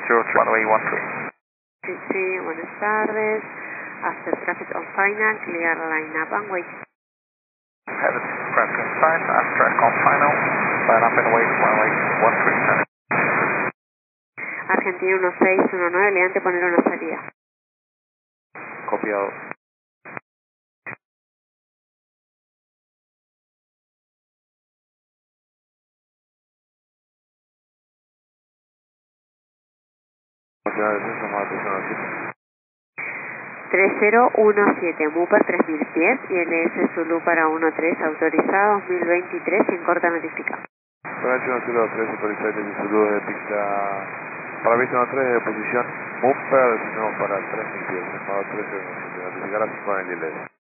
Runway 13. Sí, sí, buenas tardes. After traffic on final, clear line up and wait. Have it traffic inside, after traffic on final, line up and wait, runway 13. Argentina 1619, elegante poner una salida. Copiado. Nacional de César, más 3017, MUPA 3000 pies y LS Zulu para 13, autorizado 2023 sin corta notificada. Operación 03, autorizado y saludos de pista para pista 13 de posición Mumper, sino para 3000 pies, llamado 13, notificar a 5 en el delay.